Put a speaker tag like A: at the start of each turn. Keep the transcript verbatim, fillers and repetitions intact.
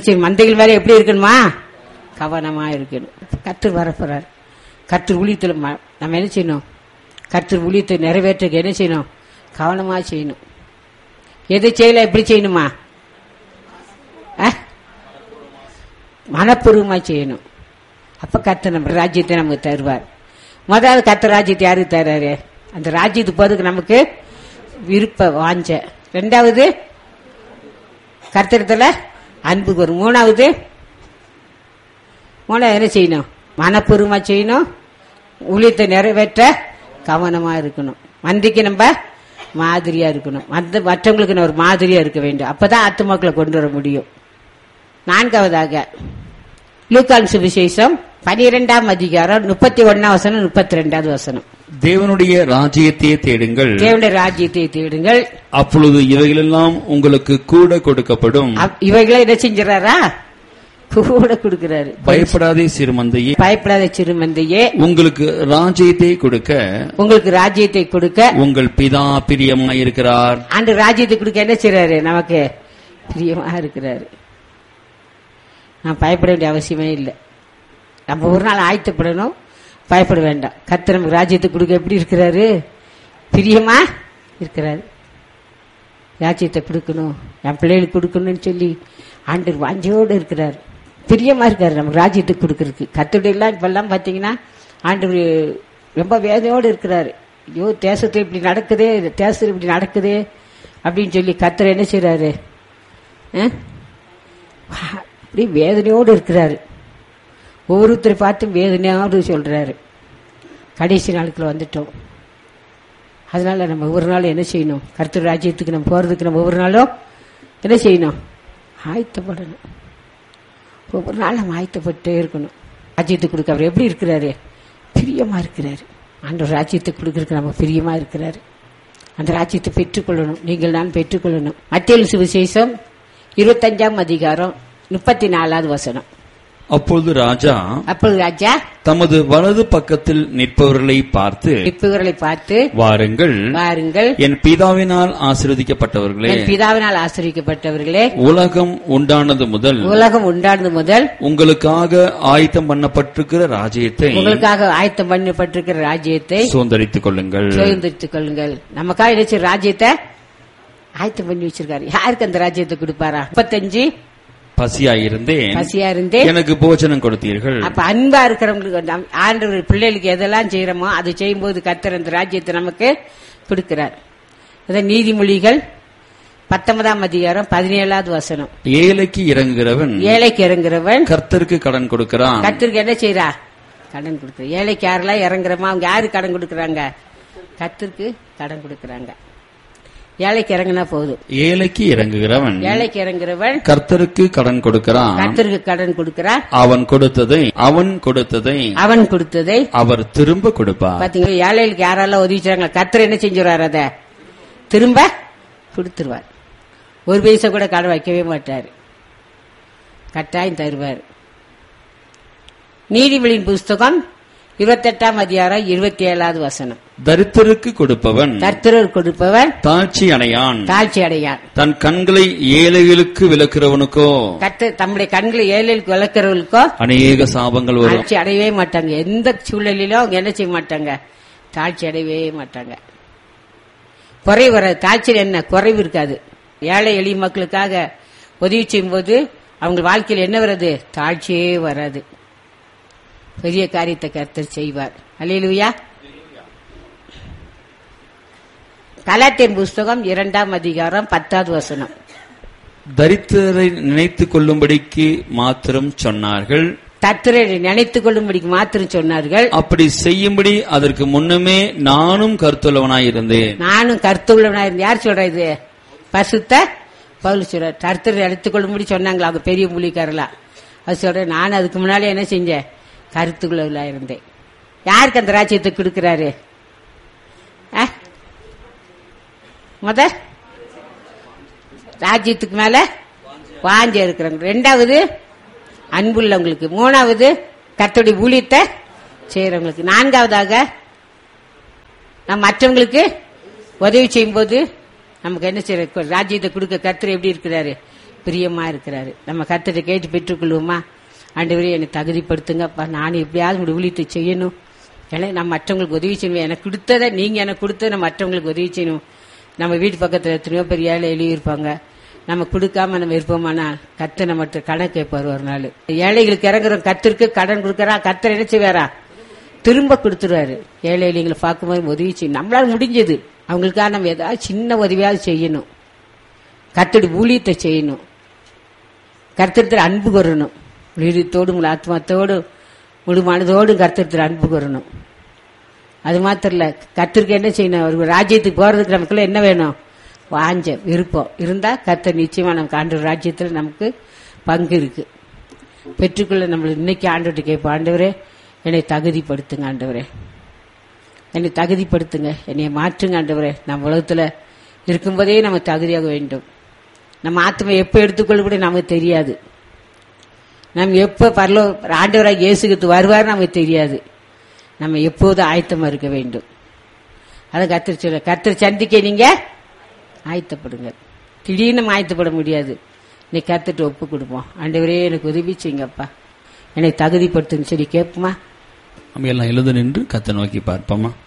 A: செய்யணும்? மந்தைகள் மேல எப்படி இருக்கணுமா? கவனமா இருக்கணும். கர்த்தர் வரப்போறார். கர்த்தர் ஊழியத்துல நம்ம என்ன செய்யணும்? கர்த்தர் ஊழியத்தை நிறைவேற்ற என்ன செய்யணும்? கவனமா செய்யணும். எது செய்யல எப்படி செய்யணுமா? மனப்பூர்வமா செய்யணும். அப்ப கர்த்தர் நம்ம ராஜ்யத்தை நமக்கு தருவார். முதல்ல கர்த்தர் ராஜ்யத்தை யாருக்கு தர்றாரு? அந்த ராஜ்யத்துக்கு போறதுக்கு நமக்கு விருப்ப வாஞ்ச. ரெண்டாவது கர்த்தரத்துல அன்பு வரும். மூணாவது மூணாவது என்ன செய்யணும்? மனப்பூர்வமா செய்யணும். ஊழியத்தை நிறைவேற்ற கவனமா இருக்கணும். மந்திக்கு நம்ம மாதிரியா இருக்கணும். மற்றவங்களுக்கு ஒரு மாதிரியா இருக்க வேண்டும். அப்பதான் ஆத்துமாக்களை கொண்டு வர முடியும். நான்காவதாக லூக்கான் சுவிசேஷம் பனிரெண்டாம் அதிகாரம் முப்பத்தி ஒன்னாம் வசனம் முப்பத்தி ரெண்டாவது வசனம்.
B: தேவனுடைய ராஜ்யத்தை தேடுங்கள்,
A: தேவனுடைய ராஜ்யத்தை தேடுங்கள்,
B: அப்பொழுது இவைகளெல்லாம் உங்களுக்கு கூட கொடுக்கப்படும்.
A: இவைகளை என்ன செஞ்சாரா? கூட கொடுக்கிறாரு.
B: பயப்படாதே சிறுமந்தையே,
A: பயப்படாத சிறுமந்தையே,
B: உங்களுக்கு ராஜ்யத்தை கொடுக்க
A: உங்களுக்கு ராஜ்யத்தை கொடுக்க
B: உங்கள் பிதா பிரியமாயிருக்கிறார்.
A: அந்த ராஜ்யத்தை கொடுக்க என்ன செய்யறாரு? நமக்கு பிரியமா இருக்கிறாரு. நான் பயப்பட வேண்டிய அவசியமே இல்லை. நம்ம ஒரு நாள் ஆயத்தப்படணும், பயப்பட வேண்டாம். கர்த்தர் நமக்கு ராஜ்யத்தை கொடுக்க எப்படி இருக்கிறாரு? பிரியமா இருக்கிறாரு. ராஜ்யத்தை கொடுக்கணும், என் பிள்ளைகளுக்கு கொடுக்கணும்னு சொல்லி ஆண்டவர் வாஞ்சையோடு இருக்கிறார். பிரியமா இருக்காரு நமக்கு ராஜ்யத்தை கொடுக்கறதுக்கு. கர்த்தருடைய எல்லாம் இப்பெல்லாம் பாத்தீங்கன்னா ஆண்டவர் ரொம்ப வேதனையோடு இருக்கிறாரு. ஐயோ தேசத்தில் இப்படி நடக்குதே, தேசத்தில் இப்படி நடக்குதே அப்படின்னு சொல்லி கர்த்தர் என்ன செய்யறாரு? அப்படி வேதனையோடு இருக்கிறாரு. ஒவ்வொருத்தரை பார்த்து வேதனையோடு சொல்றாரு. கடைசி நாளுக்குள்ள வந்துட்டோம். அதனால நம்ம ஒவ்வொரு நாளும் என்ன செய்யணும்? கர்த்தர் ராஜ்யத்துக்கு நம்ம போறதுக்கு நம்ம ஒவ்வொரு நாளும் என்ன செய்யணும்? ஆயத்தப்படணும். ஒவ்வொரு நாள் நம்ம ஆயத்தப்பட்டே இருக்கணும். ராஜ்யத்துக்கு கொடுக்க அவர் எப்படி இருக்கிறாரு? பிரியமா இருக்கிறாரு. ஆண்டவர் ராஜ்யத்துக்கு கொடுக்கறதுக்கு நம்ம பிரியமா இருக்கிறாரு. அந்த ராஜ்யத்தை பெற்றுக்கொள்ளணும். நீங்கள் நான் பெற்றுக்கொள்ளணும். மத்தேயு சுவிசேஷம் இருபத்தஞ்சாம் அதிகாரம் முப்பத்தி நாலாவது வசனம்.
B: அப்பொழுது ராஜா
A: அப்பொழுது ராஜா
B: தமது வலது பக்கத்தில் நிற்பவர்களை பார்த்து
A: நிற்பவர்களை பார்த்து
B: வாருங்கள்
A: வாருங்கள்
B: என் பிதாவினால் ஆசீர்வதிக்கப்பட்டவர்களே,
A: என் பிதாவினால் ஆசீர்வதிக்கப்பட்டவர்களே,
B: உலகம் உண்டானது முதல்
A: உலகம் உண்டானது முதல்
B: உங்களுக்காக ஆயத்தம் பண்ணப்பட்டிருக்கிற ராஜ்யத்தை
A: உங்களுக்காக ஆயத்தம் பண்ணப்பட்டிருக்கிற ராஜ்யத்தை
B: சுதந்தரித்துக் கொள்ளுங்கள்
A: சுதந்தரித்துக் கொள்ளுங்கள். நமக்காக நினைச்ச ராஜ்யத்தை ஆயத்தம் பண்ணி வச்சிருக்காரு. யாருக்கு அந்த ராஜ்யத்தை கொடுப்பாரா? முப்பத்தஞ்சு
B: பசியாயிருந்தேன்
A: பசியா இருந்தேன்
B: எனக்கு போஜனம் கொடுத்தீர்கள்.
A: அப்ப அன்பா இருக்கிறவங்களுக்கு ஆண்டவர் பிள்ளைகளுக்கு எதெல்லாம் செய்யறோமோ அது செய்யும் போது கர்த்தர் அந்த ராஜ்யத்தை நமக்கு கொடுக்கிறார். அதான் நீதிமொழிகள் பத்தொன்பதாம் அதிகாரம் பதினேழாவது வசனம்.
B: ஏழைக்கு இறங்குகிறவன்
A: ஏழைக்கு இறங்குகிறவன்
B: கர்த்தருக்கு கடன் கொடுக்கிறான்.
A: கர்த்தருக்கு என்ன செய்யறா? கடன் கொடுக்குற. ஏழைக்கு யாரெல்லாம் இறங்குறமா அவங்க யாரு கடன் கொடுக்கறாங்க? கர்த்தருக்கு கடன் கொடுக்கறாங்க. ஏழைக்கு இறங்கினா போதும்.
B: ஏழைக்கு இறங்குகிறவன்
A: ஏழைக்கு இறங்குகிறவன்
B: கர்த்தருக்கு கடன் கொடுக்கிறான்.
A: கர்த்தருக்கு கடன் கொடுக்கிறான்.
B: அவன் கொடுத்ததை அவன் கொடுத்ததை
A: அவன் கொடுத்ததை
B: அவர் திரும்ப கொடுப்பார்.
A: பாத்தீங்களா? ஏழைகளுக்கு யாரெல்லாம் உதவி செய்றாங்க கர்த்தர் என்ன செஞ்சுருவார்? அத திரும்ப கொடுத்துருவார். ஒரு பைசா கூட கடன் வைக்கவே மாட்டாரு. கட்டாயம் தருவார். நீதிமொழியின் புஸ்தகம் இருபத்தி எட்டாம் அதிகாரம் இருபத்தி ஏழாவது வசனம்.
B: தரித்திரருக்கு கொடுப்பவன்
A: தரித்திரர் கொடுப்பவன்
B: தாழ்ச்சி அடையான்
A: தாழ்ச்சி அடையான்.
B: தன் கண்களை ஏழைகளுக்கு விளக்குறவனுக்கோ
A: கர்த்தர் தம்முடைய கண்களை ஏழைகளுக்கு விளக்குறவர்களுக்கோ
B: அநேக சாபங்கள் வரும்.
A: தாழ்ச்சி அடையவே மாட்டாங்க. எந்த சூழலிலும் அவங்க என்ன செய்ய மாட்டாங்க? தாழ்ச்சி அடையவே மாட்டாங்க. குறைவு வராது. தாழ்ச்சியில் என்ன குறைவு இருக்காது. ஏழை எளிய மக்களுக்காக உதவி செய்யும் போது அவங்க வாழ்க்கையில் என்ன வராது? தாழ்ச்சியே வராது. பெரிய காரியத்தை கர்த்தர் செய்வார். அல்லேலூயா. கலாத்தியர் புஸ்தகம் இரண்டாம் அதிகாரம் பத்தாவது வசனம்.
B: தரித்திரரை நினைத்துக் கொள்ளும்படிக்கு மாத்திரம் சொன்னார்கள்.
A: தரித்திரரை நினைத்துக் கொள்ளும்படிக்கு மாத்திரம் சொன்னார்கள்.
B: அப்படி செய்யும்படி அதற்கு முன்னமே நானும் கருத்துள்ளவனாயிருந்தேன்.
A: நானும் கருத்துள்ளவனாயிருந்தேன். யார் சொல்ற இது? பரிசுத்த பவுல் சொல்ற. தரித்திரரை நினைத்துக் கொள்ளும்படி சொன்னாங்களா அவங்க பெரிய மூலிக்காரலா? அது சொல்ற. நான் அதுக்கு முன்னாலே என்ன செஞ்சேன்? கருத்துக்குள்ள இருந்தேன். யாருக்கு அந்த ராஜ்யத்தை கொடுக்கிறாரு? முத ராஜ்யத்துக்கு மேல வாஞ்ச இருக்கிறாங்க. ரெண்டாவது அன்புள்ளவங்களுக்கு. மூணாவது கர்த்தருடைய ஊழியத்தை செய்யறவங்களுக்கு. நான்காவதாக நம்ம மற்றவங்களுக்கு உதவி செய்யும் போது நமக்கு என்ன செய்யற? ராஜ்யத்தை கொடுக்க கர்த்தர் எப்படி இருக்கிறாரு? பிரியமா இருக்கிறாரு. நம்ம கர்த்தரை கேட்டு பெற்றுக்கொள்வோமா? ஆண்டவரே என்னை தகுதிப்படுத்துங்கப்பா, நான் எப்படியாவது உங்களுடைய ஊழியத்தை செய்யணும், ஏன்னா நான் மற்றவங்களுக்கு உதவி செய்யணும், எனக்கு கொடுத்ததை நீங்க எனக்கு கொடுத்ததை நான் மற்றவங்களுக்கு உதவி செய்யணும். நம்ம வீட்டு பக்கத்துல எத்தனையோ பெரிய ஏழை எழுதியிருப்பாங்க, நம்ம கொடுக்காம நம்ம இருப்போமானா கர்த்தர் நம்மகிட்ட கடன் கேட்பாரு ஒரு நாள். ஏழைகளுக்கு இறங்குறோம், கர்த்தருக்கு கடன் கொடுக்கறா, கர்த்தர் என்ன செய்வாரா? திரும்ப கொடுத்துருவாரு. ஏழை எளியங்களை பார்க்கும்போது உதவி செய்யணும், நம்மளால முடிஞ்சது அவங்களுக்காக நம்ம ஏதாவது சின்ன உதவியாவது செய்யணும். கர்த்தருடைய ஊழியத்தை செய்யணும், கர்த்தர் அன்பு கூறணும், உயிரத்தோடு உங்கள் ஆத்மாத்தோடு முழு மனதோடு கர்த்தர் அன்பு கூறணும். அது மாத்திரம் இல்ல, கர்த்தருக்கு என்ன செய்யணும்? ஒரு ராஜ்யத்துக்கு போறதுக்கு நமக்குள்ள என்ன வேணும்? வாஞ்ச விருப்பம் இருந்தா கர்த்தர் நிச்சயமா நமக்கு ஆண்டவர் ராஜ்யத்துல நமக்கு பங்கு இருக்கு. பெற்றுக்கொள்ள நம்ம இன்னைக்கு ஆண்டவர்கிட்ட கேட்போம், ஆண்டவரே என்னை தகுதிப்படுத்துங்க, ஆண்டவரே என்னை தகுதிப்படுத்துங்க, என்னை மாற்றுங்க ஆண்டவரே. நம்ம உலகத்துல இருக்கும்போதே நம்ம தகுதியாக வேண்டும். நம்ம ஆத்மா எப்ப எடுத்துக்கொள்ள கூட நமக்கு தெரியாது. நம்ம எப்ப பரலோ ஆண்டவராக இயேசுக்கு வருவார் நமக்கு தெரியாது. நம்ம எப்போதும் ஆயத்தமா இருக்க வேண்டும். அதை கர்த்தர் சொல்ல, கர்த்தர் சந்திக்க நீங்க ஆயத்தப்படுங்க. திடீர்னு நம்ம ஆயத்தப்பட முடியாது. இன்னைக்கு கர்த்தர்ட்ட ஒப்பு கொடுப்போம், ஆண்டவரே எனக்கு உதவி செய்யுங்கப்பா, என்னை தகுதிப்படுத்துன்னு சொல்லி கேட்போமா?
B: நம்ம எல்லாம் எழுத நின்று கர்த்தரை நோக்கி பார்ப்போமா?